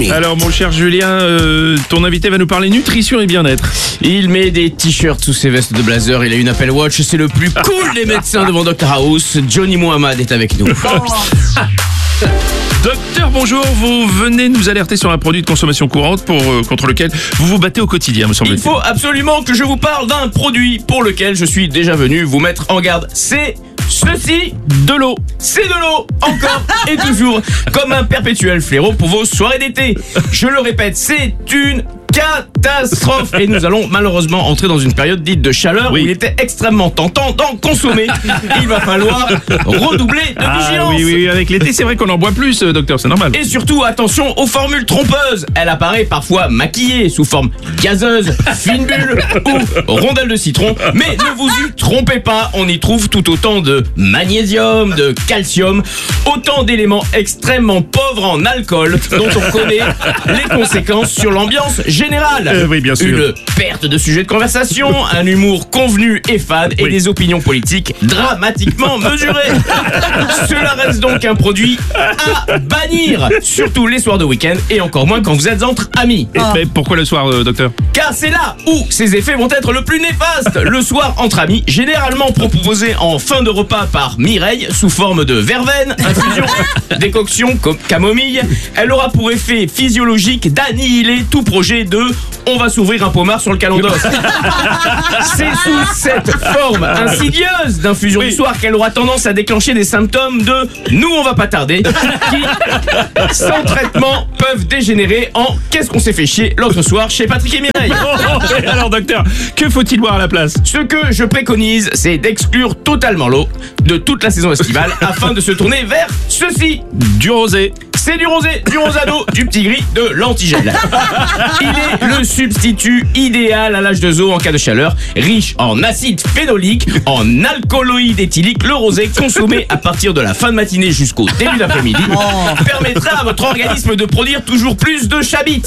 Oui. Alors mon cher Julien, ton invité va nous parler nutrition et bien-être. Il met des t-shirts sous ses vestes de blazer, il a une Apple Watch, c'est le plus cool des médecins devant Dr House. Johnny Mohamed est avec nous. Docteur, bonjour, vous venez nous alerter sur un produit de consommation courante contre lequel vous vous battez au quotidien, me semble-t-il. Il faut absolument que je vous parle d'un produit pour lequel je suis déjà venu vous mettre en garde. C'est ceci, de l'eau. C'est de l'eau, encore et toujours, comme un perpétuel fléau pour vos soirées d'été. Je le répète, c'est une catastrophe. Et nous allons malheureusement entrer dans une période dite de chaleur où il était extrêmement tentant d'en consommer. Il va falloir redoubler de vigilance. Oui, avec l'été, c'est vrai qu'on en boit plus, docteur, c'est normal. Et surtout, attention aux formules trompeuses. Elle apparaît parfois maquillée sous forme gazeuse, fine bulle ou rondelle de citron. Mais ne vous y trompez pas, on y trouve tout autant de magnésium, de calcium, autant d'éléments extrêmement pauvres en alcool dont on connaît les conséquences sur l'ambiance générale. Oui, bien sûr. Une perte de sujet de conversation, un humour convenu et fade et des opinions politiques dramatiquement mesurées. Cela reste donc un produit à bannir, surtout les soirs de week-end et encore moins quand vous êtes entre amis. Mais pourquoi le soir, docteur? Car c'est là où ces effets vont être le plus néfastes. Le soir entre amis, généralement proposé en fin de repas par Mireille sous forme de verveine, infusion, décoction, camomille. Elle aura pour effet physiologique d'annihiler tout projet de « on va s'ouvrir un pommard sur le calendos ». C'est sous cette forme insidieuse d'infusion du soir qu'elle aura tendance à déclencher des symptômes de « nous on va pas tarder » qui, sans traitement, peuvent dégénérer en « qu'est-ce qu'on s'est fait chier l'autre soir chez Patrick et Mireille ». Alors docteur, que faut-il boire à la place? Ce que je préconise, c'est d'exclure totalement l'eau de toute la saison estivale afin de se tourner vers ceci. Du rosé. C'est du rosé, du rosado, du petit gris, de l'antigel. Il est le substitut idéal à l'âge de zoo en cas de chaleur, riche en acide phénolique, en alcaloïdes éthyliques. Le rosé, consommé à partir de la fin de matinée jusqu'au début d'après-midi, permettra à votre organisme de produire toujours plus de chabit,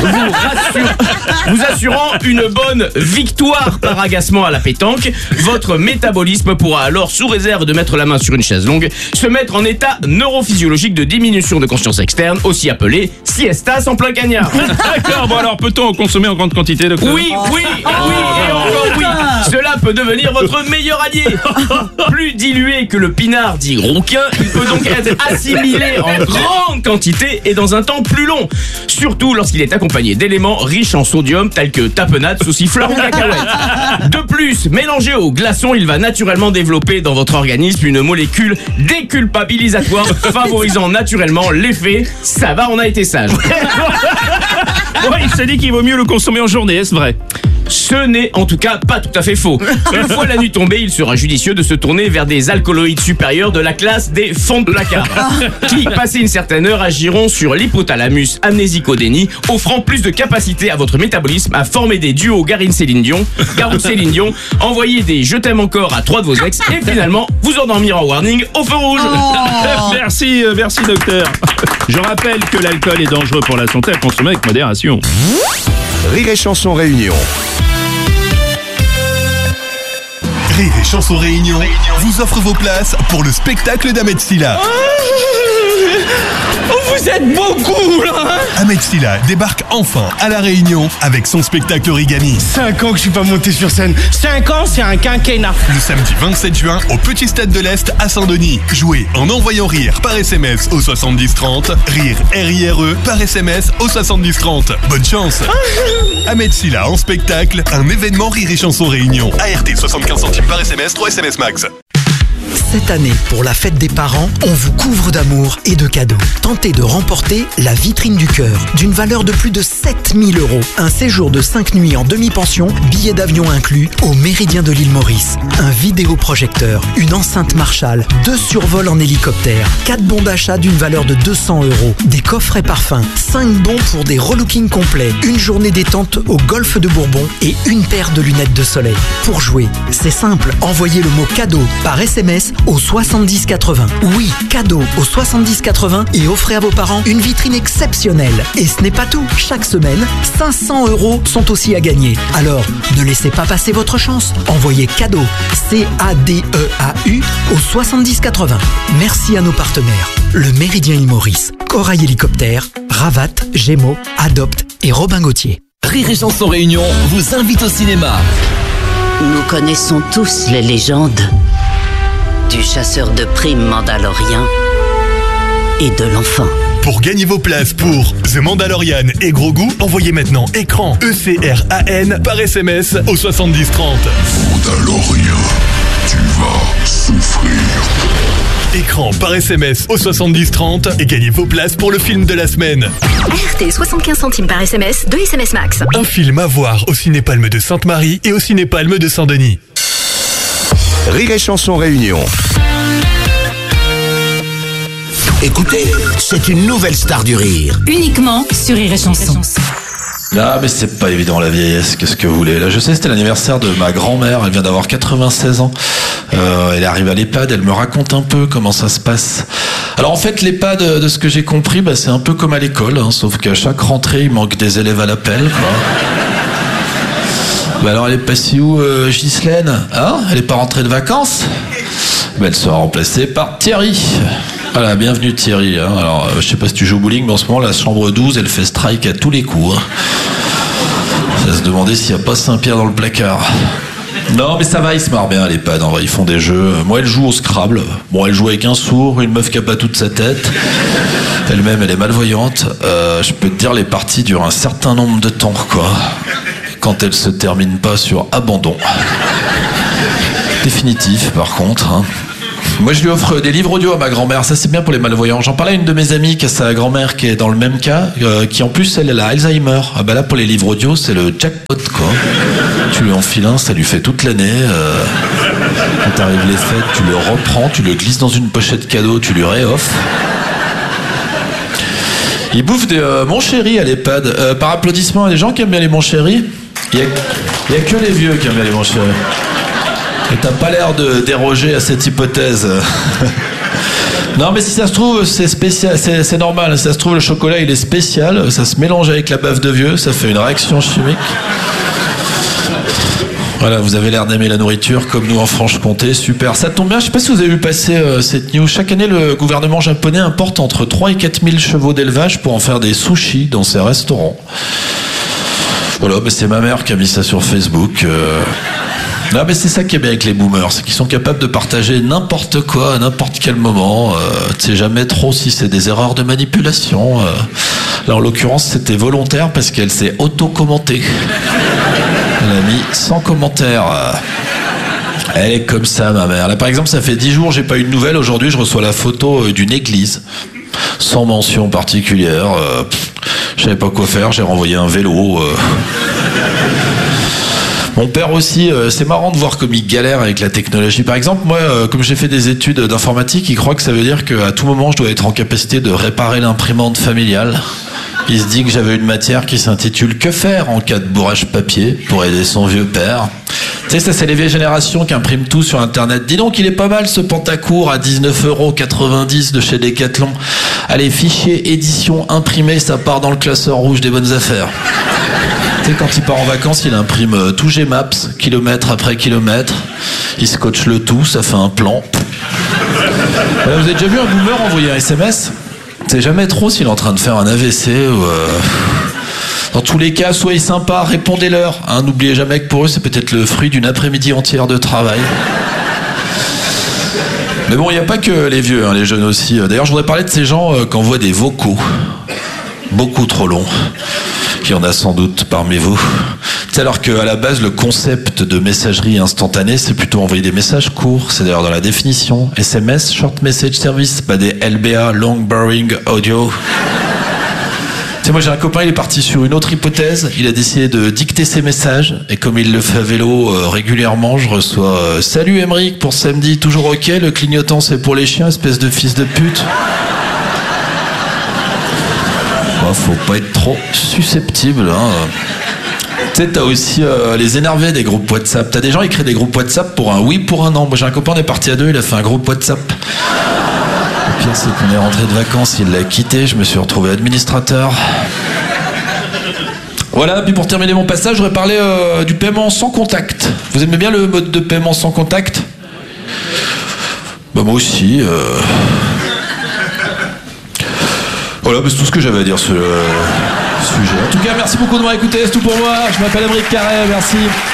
vous assurant une bonne victoire par agacement à la pétanque. Votre métabolisme pourra alors, sous réserve de mettre la main sur une chaise longue, se mettre en état neurophysiologique de diminution de conscience externe, aussi appelée siestas en plein cagnard. D'accord, bon alors peut-on en consommer en grande quantité, docteur? Oui, et encore oui. Cela peut devenir votre meilleur allié. Plus dilué que le pinard dit rouquin, il peut donc être assimilé en grande quantité et dans un temps plus long. Surtout lorsqu'il est accompagné d'éléments riches en sodium tels que tapenade, saucifleur ou cacahuètes. De plus, mélangé au glaçon, il va naturellement développer dans votre organisme une molécule déculpabilisatoire favorisant naturellement l'effet « ça va, on a été sage ». Ouais, il s'est dit qu'il vaut mieux le consommer en journée, est-ce vrai? Ce n'est en tout cas pas tout à fait faux. Une fois la nuit tombée, il sera judicieux de se tourner vers des alcaloïdes supérieurs de la classe des fonds de placard, qui, passé une certaine heure, agiront sur l'hypothalamus amnésico-déni, offrant plus de capacité à votre métabolisme à former des duos Garou-Céline Dion, envoyer des je t'aime encore à 3 de vos ex et finalement vous endormir en warning au feu rouge. Merci docteur. Je rappelle que l'alcool est dangereux pour la santé à consommer avec modération. Rire et Chanson Réunion. Rire et Chanson Réunion vous offre vos places pour le spectacle d'Ahmed Silla. Vous êtes beaucoup là. Ahmed Silla débarque enfin à La Réunion avec son spectacle Origami. 5 ans que je suis pas monté sur scène. 5 ans, c'est un quinquennat. Le samedi 27 juin au Petit Stade de l'Est à Saint-Denis. Jouez en envoyant rire par SMS au 70 30. Rire R-I-R-E par SMS au 70 30. Bonne chance. Ahmed Silla en spectacle, un événement Rire et Chanson Réunion. ART 75 centimes par SMS, 3 SMS max. Cette année, pour la fête des parents, on vous couvre d'amour et de cadeaux. Tentez de remporter la vitrine du cœur, d'une valeur de plus de 7 000 €. Un séjour de 5 nuits en demi-pension, billets d'avion inclus, au Méridien de l'île Maurice. Un vidéoprojecteur, une enceinte Marshall, 2 survols en hélicoptère, 4 bons d'achat d'une valeur de 200 €, des coffrets parfums, 5 bons pour des relookings complets, une journée détente au golfe de Bourbon et une paire de lunettes de soleil. Pour jouer, c'est simple, envoyez le mot cadeau par SMS au 70 80. Oui, cadeau au 70 80 et offrez à vos parents une vitrine exceptionnelle. Et ce n'est pas tout. Chaque semaine, 500 € sont aussi à gagner. Alors, ne laissez pas passer votre chance. Envoyez cadeau, CADEAU, au 70 80. Merci à nos partenaires. le Méridien Île Maurice, Corail Hélicoptère, Ravat, Gémeaux, Adopt et Robin Gauthier. Rire et Chanson Réunion vous invite au cinéma. Nous connaissons tous les légendes du chasseur de primes mandalorien et de l'enfant. Pour gagner vos places pour The Mandalorian et Grogu, envoyez maintenant écran ECRAN par SMS au 70 30. Mandalorien, tu vas souffrir. Écran par SMS au 70 30 et gagnez vos places pour le film de la semaine. RT 75 centimes par SMS, 2 SMS max. Un film à voir au Ciné-Palme de Sainte-Marie et au Ciné-Palme de Saint-Denis. Rire et Chanson Réunion. Écoutez, c'est une nouvelle star du rire. Uniquement sur Rire et Chanson. Ah mais c'est pas évident la vieillesse, qu'est-ce que vous voulez. Là je sais, c'était l'anniversaire de ma grand-mère, elle vient d'avoir 96 ans. Elle arrive à l'EHPAD, elle me raconte un peu comment ça se passe. Alors en fait l'EHPAD, de ce que j'ai compris, c'est un peu comme à l'école, sauf qu'à chaque rentrée il manque des élèves à l'appel, quoi. Alors elle est passée où, Ghislaine? Elle est pas rentrée de vacances? Elle sera remplacée par Thierry. Voilà, bienvenue Thierry. Alors, je sais pas si tu joues au bowling, mais en ce moment, la chambre 12, elle fait strike à tous les coups. Ça se demandait s'il n'y a pas Saint-Pierre dans le placard. Non, mais ça va, ils se marrent bien, les pads. En vrai, ils font des jeux. Moi, elle joue au Scrabble. Bon, elle joue avec un sourd, une meuf qui a pas toute sa tête. Elle-même, elle est malvoyante. Je peux te dire, les parties durent un certain nombre de temps, quoi. Quand elles se terminent pas sur abandon. Définitif, par contre. Moi, je lui offre des livres audio à ma grand-mère. Ça, c'est bien pour les malvoyants. J'en parlais à une de mes amies qui a sa grand-mère qui est dans le même cas, qui en plus, elle a Alzheimer. Là, pour les livres audio, c'est le jackpot, quoi. Tu lui enfiles un, ça lui fait toute l'année. Quand t'arrives les fêtes, tu le reprends, tu le glisses dans une pochette cadeau, tu lui réoffres. Il bouffe des Mon Chéri à l'EHPAD. Par applaudissement, il y a des gens qui aiment bien les Mon Chéri. Il y a que les vieux qui aiment bien les Mon Chéri. Et t'as pas l'air de déroger à cette hypothèse. Non, mais si ça se trouve, c'est spécial, c'est normal. Si ça se trouve, le chocolat, il est spécial. Ça se mélange avec la baffe de vieux. Ça fait une réaction chimique. Voilà, vous avez l'air d'aimer la nourriture, comme nous en Franche-Comté. Super. Ça tombe bien, je sais pas si vous avez vu passer cette news. Chaque année, le gouvernement japonais importe entre 3 et 4 000 chevaux d'élevage pour en faire des sushis dans ses restaurants. Voilà, c'est ma mère qui a mis ça sur Facebook. Non, mais c'est ça qui est bien avec les boomers, c'est qu'ils sont capables de partager n'importe quoi à n'importe quel moment. Tu sais jamais trop si c'est des erreurs de manipulation. Là, en l'occurrence, c'était volontaire parce qu'elle s'est auto-commentée. Elle a mis 100 commentaires. Elle est comme ça, ma mère. Là, par exemple, ça fait 10 jours, j'ai pas eu de nouvelles. Aujourd'hui, je reçois la photo d'une église, sans mention particulière. Je savais pas quoi faire, j'ai renvoyé un vélo. Mon père aussi, c'est marrant de voir comme il galère avec la technologie. Par exemple, moi, comme j'ai fait des études d'informatique, il croit que ça veut dire qu'à tout moment, je dois être en capacité de réparer l'imprimante familiale. Il se dit que j'avais une matière qui s'intitule « Que faire en cas de bourrage papier ?» pour aider son vieux père. Tu sais, ça, c'est les vieilles générations qui impriment tout sur Internet. Dis donc, il est pas mal ce Pentacourt à 19,90 € de chez Decathlon. Allez, fichier, édition, imprimé, ça part dans le classeur rouge des bonnes affaires. Tu sais, quand il part en vacances, il imprime tout Gmaps, kilomètre après kilomètre. Il scotche le tout, ça fait un plan. Vous avez déjà vu un boomer envoyer un SMS ? C'est jamais trop s'il est en train de faire un AVC ou... Dans tous les cas, soyez sympa, répondez-leur. N'oubliez jamais que pour eux, c'est peut-être le fruit d'une après-midi entière de travail. Mais bon, il n'y a pas que les vieux, les jeunes aussi. D'ailleurs, je voudrais parler de ces gens qui envoient des vocaux. Beaucoup trop longs. Il y en a sans doute parmi vous. Alors qu'à la base, le concept de messagerie instantanée, c'est plutôt envoyer des messages courts. C'est d'ailleurs dans la définition. SMS, Short Message Service, pas des LBA, Long Bearing Audio. Tu sais, moi j'ai un copain, il est parti sur une autre hypothèse. Il a décidé de dicter ses messages. Et comme il le fait à vélo régulièrement, je reçois « Salut Émeric, pour samedi, toujours ok, le clignotant c'est pour les chiens, espèce de fils de pute ». Faut pas être trop susceptible. Tu sais, t'as aussi les énervés des groupes WhatsApp. T'as des gens qui créent des groupes WhatsApp pour un oui, pour un non. Moi j'ai un copain, on est parti à 2, il a fait un groupe WhatsApp. Le pire c'est qu'on est rentré de vacances, il l'a quitté, je me suis retrouvé administrateur. Voilà, puis pour terminer mon passage, je voudrais parler du paiement sans contact. Vous aimez bien le mode de paiement sans contact ? Moi aussi. Voilà, bah, c'est tout ce que j'avais à dire sur le sujet. En tout cas, merci beaucoup de m'avoir écouté, c'est tout pour moi. Je m'appelle Émeric Carré, merci.